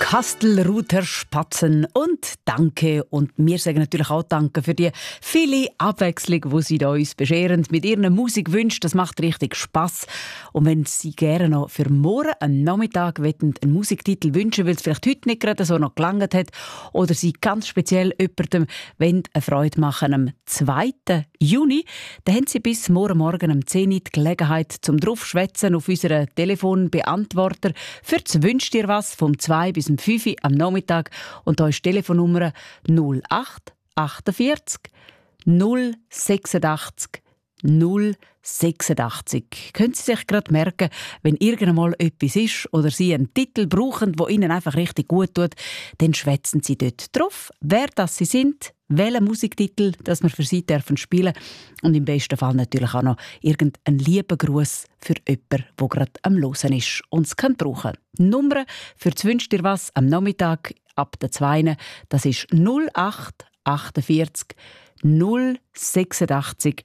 Kastelruther Spatzen und danke. Und wir sagen natürlich auch danke für die viele Abwechslung, die Sie da uns bescheren mit Ihren Musikwünschen. Das macht richtig Spass. Und wenn Sie gerne noch für morgen am Nachmittag einen Musiktitel wünschen, weil es vielleicht heute nicht gerade so noch gelangt hat, oder Sie ganz speziell jemandem eine Freude machen am 2. Juni, dann haben Sie bis morgen um 10 Uhr die Gelegenheit zum draufschwätzen auf unseren Telefonbeantworter für das «Wünscht ihr was» vom 2 bis 5 Uhr am Nachmittag. Und da ist die Telefonnummer 08 48 086 086. Können Sie sich gerade merken, wenn irgendwann etwas ist oder Sie einen Titel brauchen, der Ihnen einfach richtig gut tut, dann schwätzen Sie dort drauf, wer das Sie sind, welchen Musiktitel das wir für Sie spielen dürfen und im besten Fall natürlich auch noch irgendeinen lieben Gruß für jemanden, der gerade am Hören ist und es kann brauchen. Die Nummer für das «Wünscht ihr was» am Nachmittag ab der 2. Das ist 08 48 086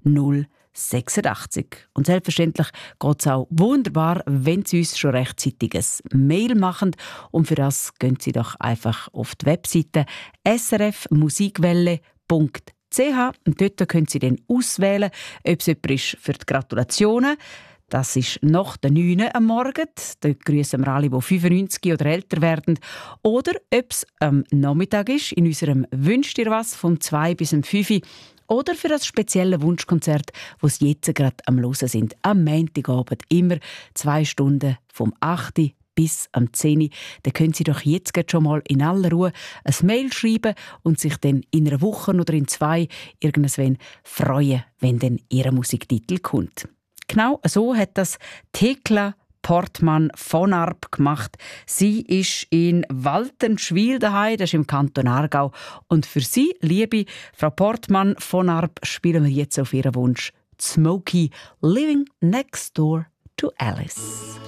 086. Und selbstverständlich geht es auch wunderbar, wenn Sie uns schon rechtzeitig ein Mail machen. Und für das gehen Sie doch einfach auf die Webseite srfmusikwelle.ch und dort können Sie dann auswählen, ob es jemand ist für die Gratulationen. Das ist nach der 9 am Morgen. Dort grüßen wir alle, die 95 oder älter werden. Oder ob es am Nachmittag ist, in unserem «Wünscht ihr was» vom 2 bis 5 Uhr. Oder für das spezielle Wunschkonzert, das Sie jetzt gerade am Hören sind. Am Montagabend immer 2 Stunden vom 8 bis am 10 Uhr. Dann können Sie doch jetzt schon mal in aller Ruhe ein Mail schreiben und sich dann in einer Woche oder in 2 irgendwann freuen, wenn dann Ihr Musiktitel kommt. Genau so hat das Thekla Portmann von Arp gemacht. Sie ist in Waltenschwil daheim, das ist im Kanton Aargau. Und für Sie, liebe Frau Portmann von Arp, spielen wir jetzt auf Ihren Wunsch Smokey Living Next Door to Alice.